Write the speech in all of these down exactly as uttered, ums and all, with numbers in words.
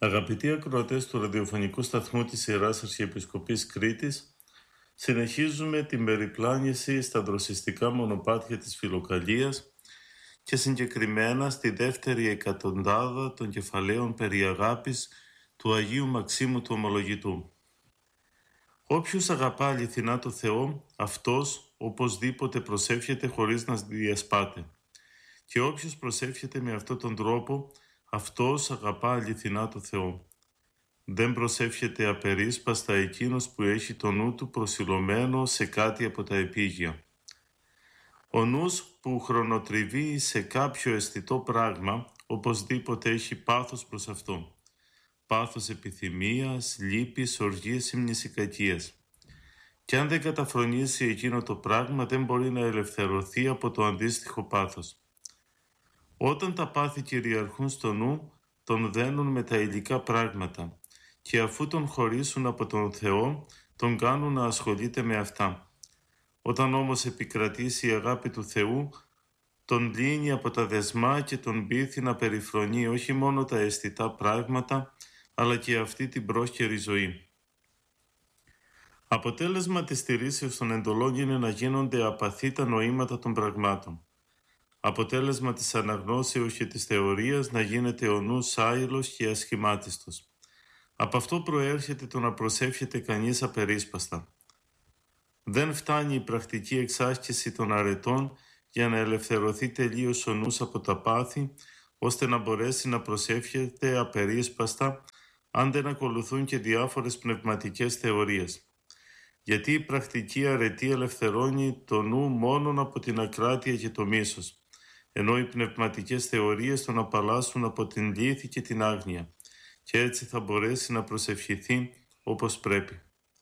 Αγαπητοί ακροατές του ραδιοφωνικού σταθμού της Ιεράς Αρχιεπισκοπής Κρήτης, συνεχίζουμε την περιπλάνηση στα δροσιστικά μονοπάτια της Φιλοκαλίας και συγκεκριμένα στη δεύτερη εκατοντάδα των κεφαλαίων περί αγάπης του Αγίου Μαξίμου του Ομολογητού. Όποιος αγαπά αληθινά το Θεό, αυτός οπωσδήποτε προσεύχεται χωρίς να διασπάται. Και όποιος προσεύχεται με αυτόν τον τρόπο, αυτός αγαπά αληθινά το Θεό. Δεν προσεύχεται απερίσπαστα εκείνος που έχει το νου του προσιλωμένο σε κάτι από τα επίγεια. Ο νους που χρονοτριβεί σε κάποιο αισθητό πράγμα, οπωσδήποτε έχει πάθος προς αυτό. Πάθος επιθυμίας, λύπης, οργής ή μνησικακίας. Και αν δεν καταφρονήσει εκείνο το πράγμα, δεν μπορεί να ελευθερωθεί από το αντίστοιχο πάθος. Όταν τα πάθη κυριαρχούν στο νου, τον δένουν με τα υλικά πράγματα και αφού τον χωρίσουν από τον Θεό, τον κάνουν να ασχολείται με αυτά. Όταν όμως επικρατήσει η αγάπη του Θεού, τον λύνει από τα δεσμά και τον πείθει να περιφρονεί όχι μόνο τα αισθητά πράγματα, αλλά και αυτή την πρόσκαιρη ζωή. Αποτέλεσμα της στηρίσεως των εντολών είναι να γίνονται απαθή τα νοήματα των πραγμάτων. Αποτέλεσμα της αναγνώσεως και της θεωρίας να γίνεται ο νους άειλος και ασχημάτιστος. Από αυτό προέρχεται το να προσεύχεται κανείς απερίσπαστα. Δεν φτάνει η πρακτική εξάσκηση των αρετών για να ελευθερωθεί τελείως ο νους από τα πάθη, ώστε να μπορέσει να προσεύχεται απερίσπαστα αν δεν ακολουθούν και διάφορες πνευματικές θεωρίες. Γιατί η πρακτική αρετή ελευθερώνει το νου μόνον από την ακράτεια και το μίσος, ενώ οι πνευματικές θεωρίες τον απαλλάσσουν από την λύθη και την άγνοια, και έτσι θα μπορέσει να προσευχηθεί όπως πρέπει.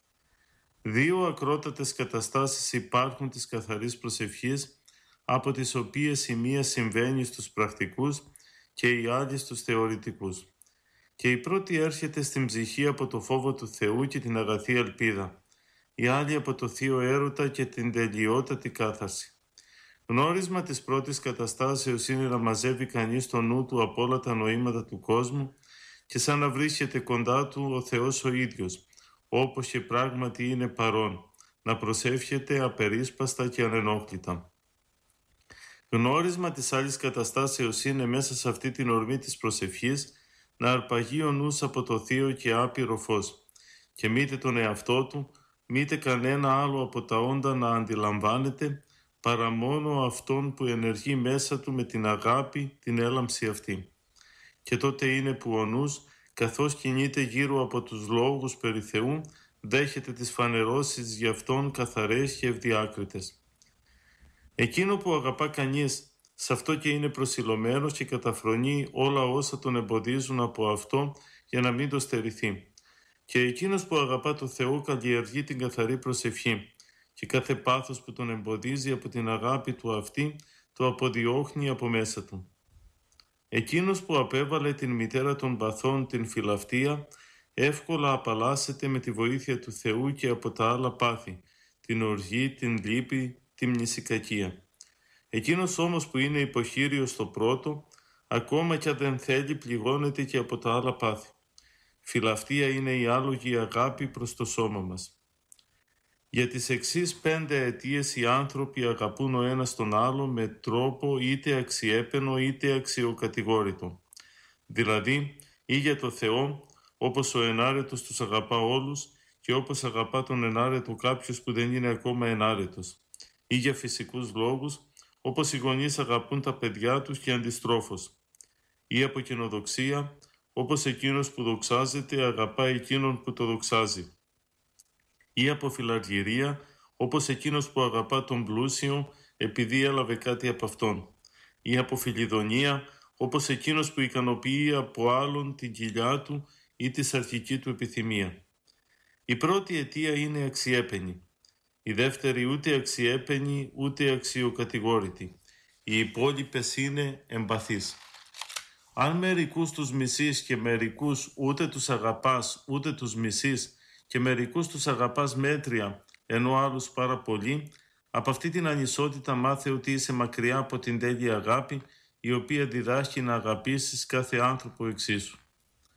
Δύο ακρότατες καταστάσεις υπάρχουν της καθαρής προσευχής, από τις οποίες η μία συμβαίνει στους πρακτικούς και η άλλη στους θεωρητικούς. Και η πρώτη έρχεται στην ψυχή από το φόβο του Θεού και την αγαθή ελπίδα, η άλλη από το θείο έρωτα και την τελειότατη κάθαρση. Γνώρισμα της πρώτης καταστάσεως είναι να μαζεύει κανείς το νου του από όλα τα νοήματα του κόσμου και σαν να βρίσκεται κοντά του ο Θεός ο ίδιος, όπως και πράγματι είναι παρόν, να προσεύχεται απερίσπαστα και ανενόχλητα. Γνώρισμα της άλλης καταστάσεως είναι μέσα σε αυτή την ορμή της προσευχής να αρπαγεί ο νους από το θείο και άπειρο φως και μήτε τον εαυτό του, μήτε κανένα άλλο από τα όντα να αντιλαμβάνεται, παρά μόνο αυτόν που ενεργεί μέσα του με την αγάπη, την έλαμψη αυτή. Και τότε είναι που ο νους, καθώς κινείται γύρω από τους λόγους περί Θεού, δέχεται τις φανερώσεις για αυτόν καθαρές και ευδιάκριτες. Εκείνο που αγαπά κανείς, σε αυτό και είναι προσιλωμένος και καταφρονεί όλα όσα τον εμποδίζουν από αυτό για να μην το στερηθεί. Και εκείνος που αγαπά το Θεό καλλιεργεί την καθαρή προσευχή και κάθε πάθος που τον εμποδίζει από την αγάπη του αυτή το αποδιώχνει από μέσα του. Εκείνος που απέβαλε την μητέρα των παθών, την φιλαυτία, εύκολα απαλλάσσεται με τη βοήθεια του Θεού και από τα άλλα πάθη, την οργή, την λύπη, τη μνησικακία. Εκείνος όμως που είναι υποχείριος στο πρώτο, ακόμα κι αν δεν θέλει πληγώνεται και από τα άλλα πάθη. Φιλαυτία είναι η άλογη αγάπη προς το σώμα μας. Για τις εξής πέντε αιτίες οι άνθρωποι αγαπούν ο ένας τον άλλο με τρόπο είτε αξιέπαινο είτε αξιοκατηγόρητο. Δηλαδή, ή για το Θεό, όπως ο ενάρετος τους αγαπά όλους και όπως αγαπά τον ενάρετο κάποιος που δεν είναι ακόμα ενάρετος. Ή για φυσικούς λόγους, όπως οι γονείς αγαπούν τα παιδιά τους και αντιστρόφως. Ή από κοινοδοξία, όπως εκείνος που δοξάζεται αγαπά εκείνον που το δοξάζει. Ή από φιλαργυρία, όπως εκείνος που αγαπά τον πλούσιο επειδή έλαβε κάτι από αυτόν. Ή από φιλιδονία, όπως εκείνος που ικανοποιεί από άλλον την κοιλιά του ή τη αρχική του επιθυμία. Η πρώτη αιτία είναι αξιέπαινη. Η δεύτερη ούτε αξιέπαινη ούτε αξιοκατηγόρητη. Οι υπόλοιπες είναι εμπαθείς. Αν μερικούς τους μισείς και μερικούς ούτε τους αγαπάς ούτε τους μισείς και μερικούς τους αγαπάς μέτρια ενώ άλλους πάρα πολύ, από αυτή την ανισότητα μάθε ότι είσαι μακριά από την τέλεια αγάπη η οποία διδάσκει να αγαπήσεις κάθε άνθρωπο εξίσου.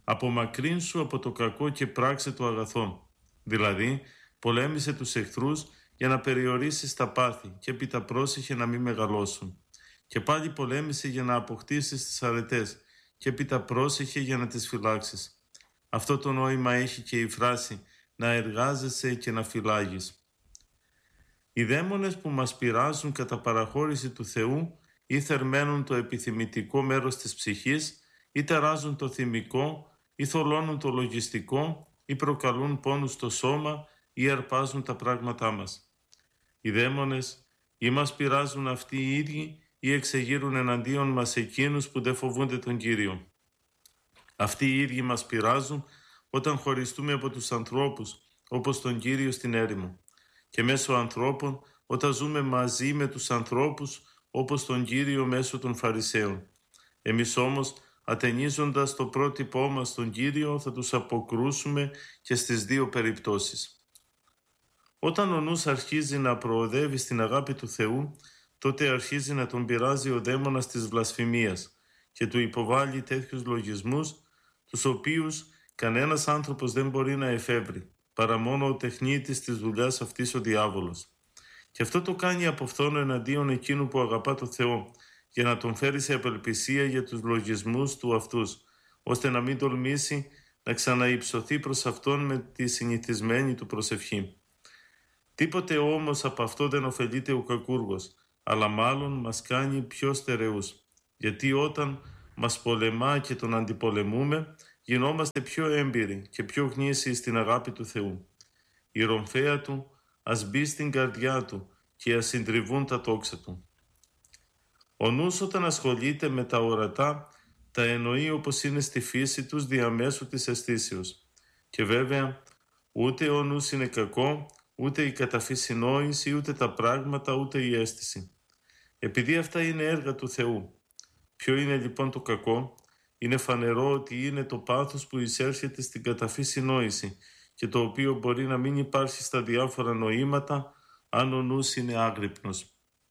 Απομακρύνσου από το κακό και πράξε το αγαθό. Δηλαδή, πολέμησε τους εχθρούς για να περιορίσεις τα πάθη και έπειτα πρόσεχε να μην μεγαλώσουν. Και πάλι πολέμησε για να αποκτήσεις τις αρετές και έπειτα πρόσεχε για να τις φυλάξεις. Αυτό το νόημα έχει και η φράση «να εργάζεσαι και να φυλάγεις». Οι δαίμονες που μας πειράζουν κατά παραχώρηση του Θεού ή θερμαίνουν το επιθυμητικό μέρος της ψυχής ή ταράζουν το θυμικό ή θολώνουν το λογιστικό ή προκαλούν πόνους στο σώμα ή αρπάζουν τα πράγματά μας. Οι δαίμονες ή μας πειράζουν αυτοί οι ίδιοι ή εξεγείρουν εναντίον μας εκείνους που δεν φοβούνται τον Κύριο. Αυτοί οι ίδιοι μας πειράζουν όταν χωριστούμε από τους ανθρώπους, όπως τον Κύριο στην έρημο, και μέσω ανθρώπων όταν ζούμε μαζί με τους ανθρώπους, όπως τον Κύριο μέσω των Φαρισαίων. Εμείς όμως, ατενίζοντας το πρότυπό μας τον Κύριο, θα τους αποκρούσουμε και στις δύο περιπτώσεις. Όταν ο νους αρχίζει να προοδεύει στην αγάπη του Θεού, τότε αρχίζει να τον πειράζει ο δαίμονας της βλασφημίας και του υποβάλλει τέτοιους λογισμούς, τους οποίους κανένας άνθρωπος δεν μπορεί να εφεύρει, παρά μόνο ο τεχνίτης της δουλειάς αυτής ο διάβολος. Και αυτό το κάνει από φθόνο εναντίον εκείνου που αγαπά το Θεό, για να τον φέρει σε απελπισία για τους λογισμούς του αυτούς, ώστε να μην τολμήσει να ξαναυψωθεί προς Αυτόν με τη συνηθισμένη του προσευχή. Τίποτε όμως από αυτό δεν ωφελείται ο κακούργος, αλλά μάλλον μας κάνει πιο στερεούς, γιατί όταν μας πολεμά και τον αντιπολεμούμε, γινόμαστε πιο έμπειροι και πιο γνήσιοι στην αγάπη του Θεού. Η ρομφαία του ας μπει στην καρδιά του και ας συντριβούν τα τόξα του. Ο νους όταν ασχολείται με τα ορατά, τα εννοεί όπως είναι στη φύση τους διαμέσου της αισθήσεως. Και βέβαια, ούτε ο νους είναι κακό, ούτε η καταφύση νόηση, ούτε τα πράγματα, ούτε η αίσθηση. Επειδή αυτά είναι έργα του Θεού. Ποιο είναι λοιπόν το κακό? Είναι φανερό ότι είναι το πάθος που εισέρχεται στην καταφύση νόηση και το οποίο μπορεί να μην υπάρχει στα διάφορα νοήματα αν ο νους είναι άγρυπνος.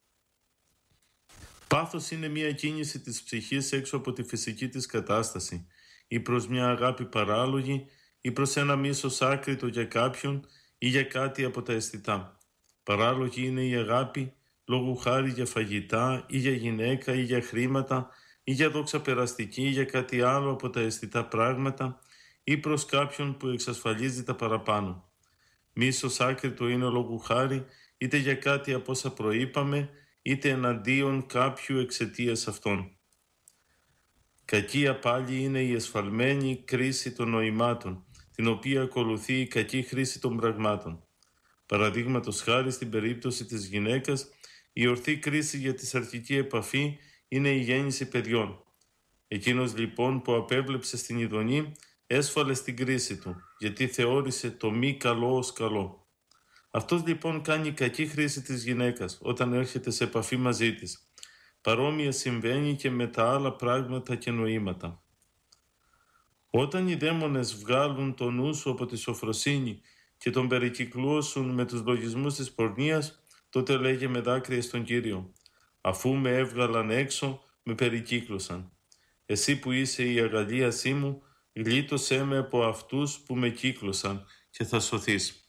Πάθος είναι μια κίνηση της ψυχής έξω από τη φυσική της κατάσταση ή προς μια αγάπη παράλογη ή προς ένα μίσος άκρητο για κάποιον ή για κάτι από τα αισθητά. Παράλογη είναι η αγάπη λόγου χάρη για φαγητά ή για γυναίκα ή για χρήματα ή για δόξα περαστική ή για κάτι άλλο από τα αισθητά πράγματα ή προς κάποιον που εξασφαλίζει τα παραπάνω. Μίσος άκρητο είναι λόγου χάρη είτε για κάτι από όσα προείπαμε είτε εναντίον κάποιου εξαιτίας αυτών. Κακία πάλι είναι η εσφαλμένη κρίση των νοημάτων, την οποία ακολουθεί η κακή χρήση των πραγμάτων. Παραδείγματος χάρη στην περίπτωση της γυναίκας, η ορθή κρίση για τη αρχική επαφή είναι η γέννηση παιδιών. Εκείνος λοιπόν που απέβλεψε στην ειδονή έσφαλε στην κρίση του, γιατί θεώρησε το μη καλό ως καλό. Αυτός λοιπόν κάνει κακή χρήση της γυναίκας όταν έρχεται σε επαφή μαζί της. Παρόμοια συμβαίνει και με τα άλλα πράγματα και νοήματα. Όταν οι δαίμονες βγάλουν τον νου σου από τη σοφροσύνη και τον περικυκλώσουν με τους λογισμούς της πορνείας, τότε λέγε με δάκρυα στον Κύριο: αφού με έβγαλαν έξω, με περικύκλωσαν. Εσύ που είσαι η αγαλίασή μου, γλίτωσέ με από αυτούς που με κύκλωσαν και θα σωθείς.